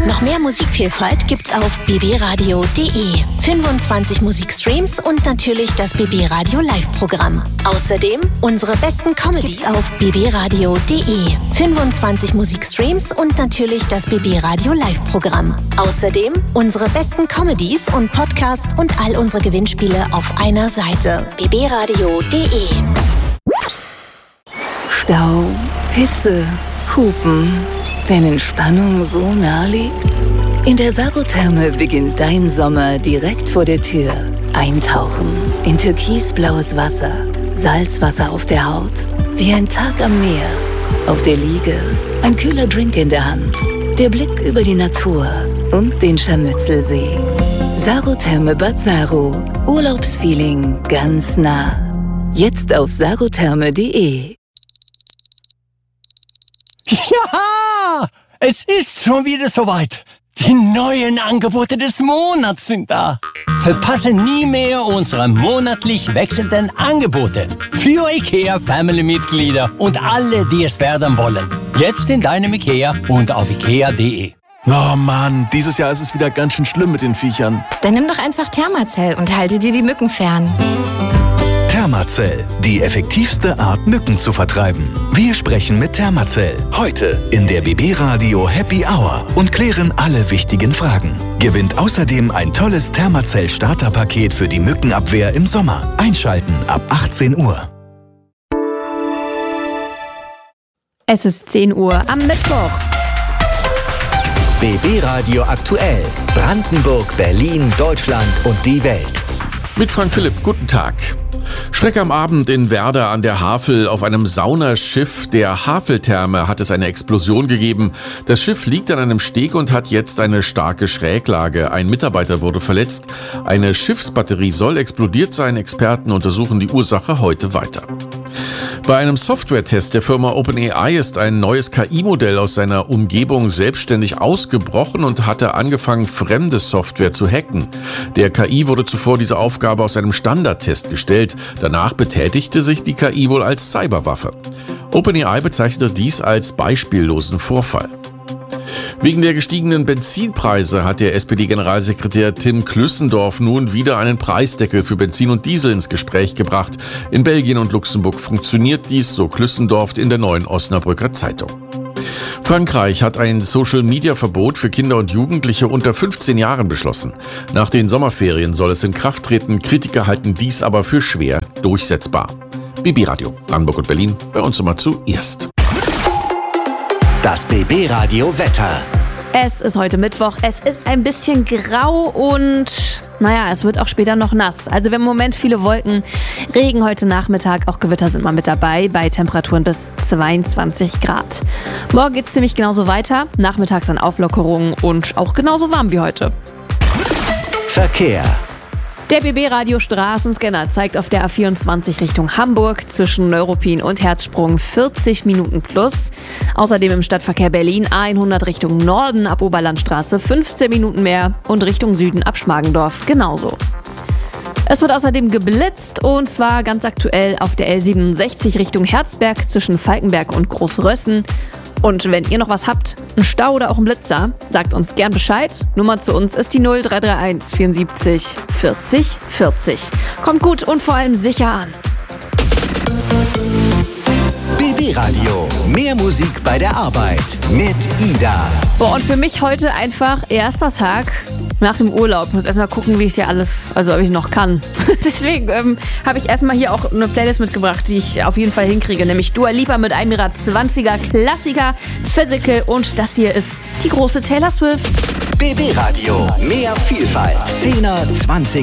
Noch mehr Musikvielfalt gibt's auf bbradio.de. 25 Musikstreams und natürlich das BB Radio Live-Programm. Außerdem unsere besten Comedies auf bbradio.de. 25 Musikstreams und natürlich das BB Radio Live-Programm. Außerdem unsere besten Comedies und Podcasts und all unsere Gewinnspiele auf einer Seite. bbradio.de. Stau, Hitze, Hupen. Wenn Entspannung so nah liegt? In der Sarotherme beginnt dein Sommer direkt vor der Tür. Eintauchen in türkisblaues Wasser, Salzwasser auf der Haut, wie ein Tag am Meer. Auf der Liege, ein kühler Drink in der Hand, der Blick über die Natur und den Scharmützelsee. Sarotherme Bad Saro, Urlaubsfeeling ganz nah. Jetzt auf sarotherme.de. Ja, es ist schon wieder soweit. Die neuen Angebote des Monats sind da. Verpasse nie mehr unsere monatlich wechselnden Angebote für IKEA-Family-Mitglieder und alle, die es werden wollen. Jetzt in deinem IKEA und auf ikea.de. Oh Mann, dieses Jahr ist es wieder ganz schön schlimm mit den Viechern. Dann nimm doch einfach Thermacell und halte dir die Mücken fern. Thermacell, die effektivste Art, Mücken zu vertreiben. Wir sprechen mit Thermacell. Heute in der BB Radio Happy Hour und klären alle wichtigen Fragen. Gewinnt außerdem ein tolles Thermacell Starterpaket für die Mückenabwehr im Sommer. Einschalten ab 18 Uhr. Es ist 10 Uhr am Mittwoch. BB Radio aktuell. Brandenburg, Berlin, Deutschland und die Welt. Mit Frank Philipp, guten Tag. Schreck am Abend in Werder an der Havel. Auf einem Saunaschiff der Haveltherme hat es eine Explosion gegeben. Das Schiff liegt an einem Steg und hat jetzt eine starke Schräglage. Ein Mitarbeiter wurde verletzt. Eine Schiffsbatterie soll explodiert sein. Experten untersuchen die Ursache heute weiter. Bei einem Software-Test der Firma OpenAI ist ein neues KI-Modell aus seiner Umgebung selbstständig ausgebrochen und hatte angefangen, fremde Software zu hacken. Der KI wurde zuvor diese Aufgabe aus einem Standardtest gestellt. Danach betätigte sich die KI wohl als Cyberwaffe. OpenAI bezeichnete dies als beispiellosen Vorfall. Wegen der gestiegenen Benzinpreise hat der SPD-Generalsekretär Tim Klüssendorf nun wieder einen Preisdeckel für Benzin und Diesel ins Gespräch gebracht. In Belgien und Luxemburg funktioniert dies, so Klüssendorf in der Neuen Osnabrücker Zeitung. Frankreich hat ein Social-Media-Verbot für Kinder und Jugendliche unter 15 Jahren beschlossen. Nach den Sommerferien soll es in Kraft treten. Kritiker halten dies aber für schwer durchsetzbar. BB Radio, Brandenburg und Berlin, bei uns immer zuerst. Das BB Radio Wetter. Es ist heute Mittwoch, es ist ein bisschen grau und es wird auch später noch nass. Also wir haben im Moment viele Wolken, Regen heute Nachmittag, auch Gewitter sind mal mit dabei, bei Temperaturen bis 22 Grad. Morgen geht es ziemlich genauso weiter, nachmittags an Auflockerungen und auch genauso warm wie heute. Verkehr. Der BB-Radio Straßenscanner zeigt auf der A24 Richtung Hamburg zwischen Neuruppin und Herzsprung 40 Minuten plus. Außerdem im Stadtverkehr Berlin A100 Richtung Norden ab Oberlandstraße 15 Minuten mehr und Richtung Süden ab Schmargendorf genauso. Es wird außerdem geblitzt und zwar ganz aktuell auf der L67 Richtung Herzberg zwischen Falkenberg und Großrössen. Und wenn ihr noch was habt, einen Stau oder auch einen Blitzer, sagt uns gern Bescheid. Nummer zu uns ist die 0331 74 40 40. Kommt gut und vor allem sicher an. BB Radio. Mehr Musik bei der Arbeit mit Ida. Und für mich heute einfach erster Tag nach dem Urlaub. Ich muss erstmal gucken, wie ich es hier alles, ob ich noch kann. Deswegen habe ich erstmal hier auch eine Playlist mitgebracht, die ich auf jeden Fall hinkriege. Nämlich Dua Lipa mit einem ihrer 20er Klassiker, Physical. Und das hier ist die große Taylor Swift. BB Radio. Mehr Vielfalt. 10er, 20er.